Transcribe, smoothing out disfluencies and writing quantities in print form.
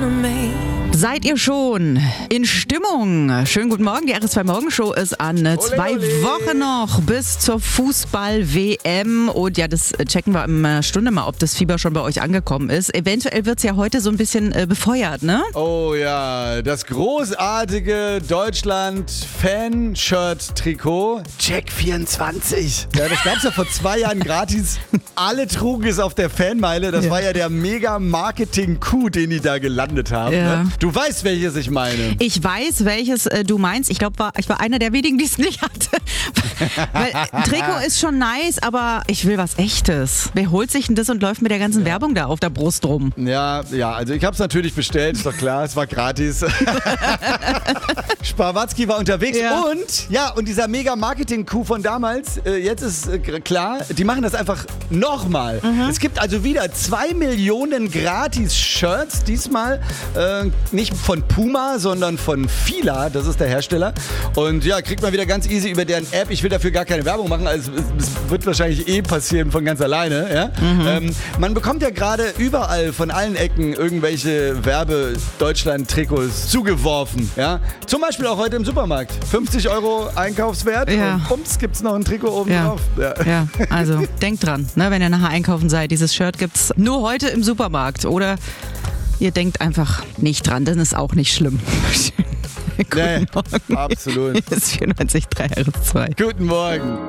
Seid ihr schon in Stimmung? Schönen guten Morgen, die RS2 Morgenshow ist an. 2 Wochen noch bis zur Fußball-WM. Und ja, das checken wir in einer Stunde mal, ob das Fieber schon bei euch angekommen ist. Eventuell wird es ja heute so ein bisschen befeuert, ne? Oh ja, das großartige Deutschland-Fan-Shirt-Trikot. Check 24. Ja, das gab es ja vor 2 Jahren gratis. Alle trugen es auf der Fanmeile. Das war ja der Mega-Marketing-Coup, den die da gelandet haben. Ja. Ne? Du weißt, welches ich meine. Ich weiß, welches du meinst. Ich glaube, ich war einer der wenigen, die es nicht hatte. Weil Trikot ist schon nice, aber ich will was Echtes. Wer holt sich denn das und läuft mit der ganzen Werbung da auf der Brust rum? Ja, also ich habe es natürlich bestellt, ist doch klar, es war gratis. Sparwatzki war unterwegs und dieser Mega-Marketing-Coup von damals, jetzt ist klar, die machen das einfach nochmal. Es gibt also wieder 2 Millionen Gratis-Shirts, diesmal nicht von Puma, sondern von Fila, das ist der Hersteller. Und ja, kriegt man wieder ganz easy über deren App. Ich will dafür gar keine Werbung machen, also es wird wahrscheinlich passieren von ganz alleine. Ja? Man bekommt ja gerade überall von allen Ecken irgendwelche Werbe-Deutschland-Trikots zugeworfen. Ja? Zum Beispiel auch heute im Supermarkt. 50 € Einkaufswert und bums, gibt's noch ein Trikot oben drauf. Ja, also denkt dran, ne, wenn ihr nachher einkaufen seid, dieses Shirt gibt's nur heute im Supermarkt. Oder ihr denkt einfach nicht dran, dann ist auch nicht schlimm. Guten Morgen. Absolut. Hier ist 94.3 RS2. Guten Morgen.